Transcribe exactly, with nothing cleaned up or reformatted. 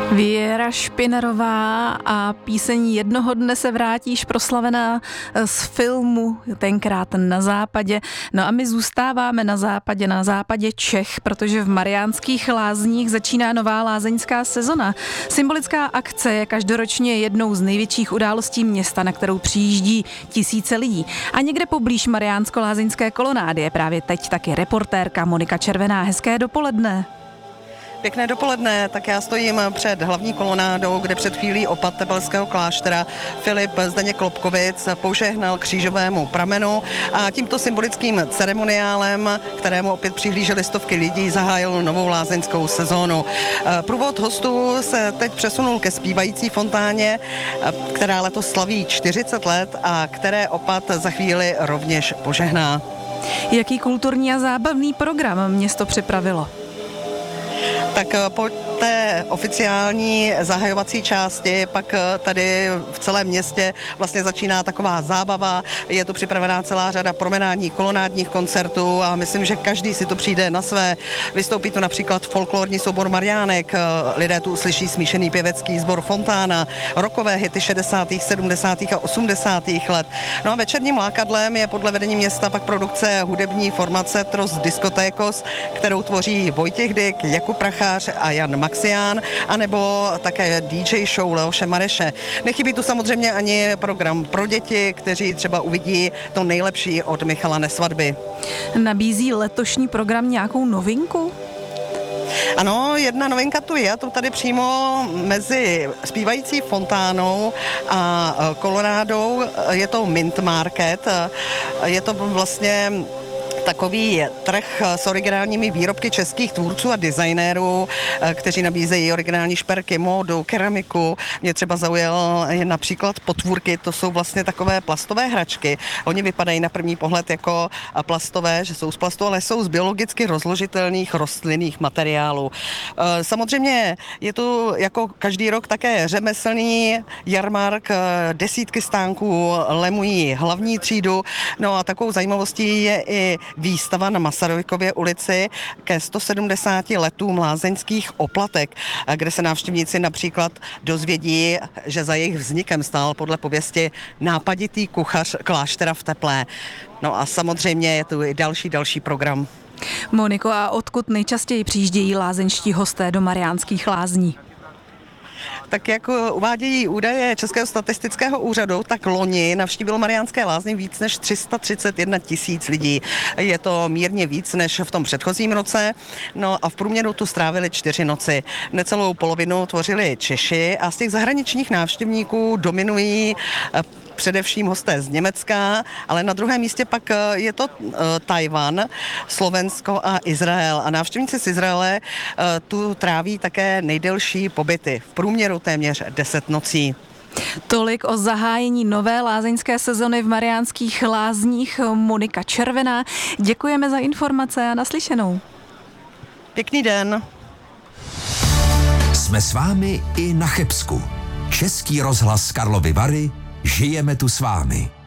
Věra Špinerová a píseň Jednoho dne se vrátíš, proslavená z filmu Tenkrát na západě. No a my zůstáváme na západě, na západě Čech, protože v Mariánských Lázních začíná nová lázeňská sezona. Symbolická akce je každoročně jednou z největších událostí města, na kterou přijíždí tisíce lidí. A někde poblíž Mariánsko-lázeňské kolonády je právě teď taky reportérka Monika Červená. Hezké dopoledne. Pěkné dopoledne, tak já stojím před hlavní kolonádou, kde před chvílí opat Tepelského kláštera Filip Zdeněk Klopkovic požehnal křížovému pramenu a tímto symbolickým ceremoniálem, kterému opět přihlížely stovky lidí, zahájil novou lázeňskou sezónu. Průvod hostů se teď přesunul ke zpívající fontáně, která letos slaví čtyřicet let a které opat za chvíli rovněž požehná. Jaký kulturní a zábavný program město připravilo? Tak po té oficiální zahajovací části pak tady v celém městě vlastně začíná taková zábava. Je tu připravená celá řada promenádních, kolonádních koncertů a myslím, že každý si to přijde na své. Vystoupí tu například folklorní soubor Mariánek, lidé tu uslyší smíšený pěvecký sbor Fontána, rockové hity šedesátých, sedmdesátých a osmdesátých let. No a večerním lákadlem je podle vedení města pak produkce hudební formace Tros Diskotékos, kterou tvoří Vojtěch Dyk, Jakub Prachář a Jan Maxián, anebo také dý džej show Leoše Mareše. Nechybí tu samozřejmě ani program pro děti, kteří třeba uvidí to nejlepší od Michala Nesvadby. Nabízí letošní program nějakou novinku? Ano, jedna novinka tu je, tu tady přímo mezi zpívající fontánou a kolonádou je to Mint Market. Je to vlastně takový trh s originálními výrobky českých tvůrců a designérů, kteří nabízejí originální šperky, módu, keramiku. Mě třeba zaujal například potvůrky, to jsou vlastně takové plastové hračky. Oni vypadají na první pohled jako plastové, že jsou z plastu, ale jsou z biologicky rozložitelných rostlinných materiálů. Samozřejmě je tu jako každý rok také řemeslný jarmark, desítky stánků lemují hlavní třídu. No a takovou zajímavostí je i výstava na Masarykově ulici ke sto sedmdesáti letům lázeňských oplatek, kde se návštěvníci například dozvědí, že za jejich vznikem stál podle pověsti nápaditý kuchař kláštera v Teplé. No a samozřejmě je tu i další, další program. Moniko, a odkud nejčastěji přijíždějí lázeňští hosté do Mariánských Lázní? Tak jak uvádějí údaje Českého statistického úřadu, tak loni navštívilo Mariánské Lázně víc než tři sta třicet jedna tisíc lidí. Je to mírně víc než v tom předchozím roce. No a v průměru tu strávili čtyři noci. Necelou polovinu tvořili Češi a z těch zahraničních návštěvníků dominují především hosté z Německa, ale na druhém místě pak je to uh, Tajvan, Slovensko a Izrael. A návštěvníci z Izraele uh, tu tráví také nejdelší pobyty. V průměru téměř deset nocí. Tolik o zahájení nové lázeňské sezony v Mariánských Lázních. Monika Červená. Děkujeme za informace a naslyšenou. Pěkný den. Jsme s vámi i na Chebsku. Český rozhlas Karlovy Vary. Žijeme tu s vámi.